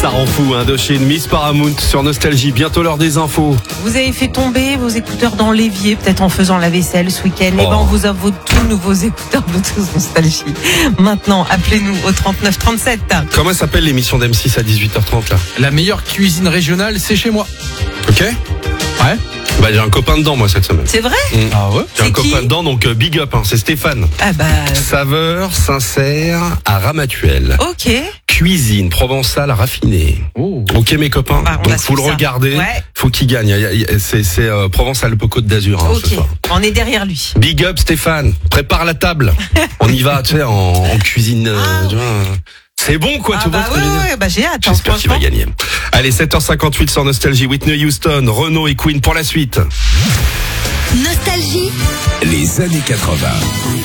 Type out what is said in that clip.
Ça rend fou, de chez Miss Paramount sur Nostalgie. Bientôt l'heure des infos. Vous avez fait tomber vos écouteurs dans l'évier, peut-être en faisant la vaisselle ce week-end. Et on vous offre vos tout nouveaux écouteurs Bluetooth Nostalgie. Maintenant, appelez-nous au 39 37. Comment s'appelle l'émission d'M6 à 18h30 là? La meilleure cuisine régionale, c'est chez moi. Ok. Ouais. Bah j'ai un copain dedans moi cette semaine. C'est vrai? Ah ouais. J'ai un C'est qui copain dedans, donc big up, c'est Stéphane. Ah bah. Saveur sincère à Ramatuelle. Ok. Cuisine provençale raffinée. Oh. Ok mes copains, Ah, on donc va faut le suivre ça. regarder, Ouais. faut qu'il gagne. C'est Provence-Alpes-Côte d'Azur ce Ok. soir. On est derrière lui. Big up Stéphane, prépare la table. On y va, tu sais, en cuisine. Tu vois, c'est bon quoi, tu vois bah ce que je veux dire. ouais, j'ai hâte. J'espère qu'il va franchement. gagner. Allez, 7h58 sur Nostalgie, Whitney Houston, Renaud et Queen pour la suite. Nostalgie. Les années 80.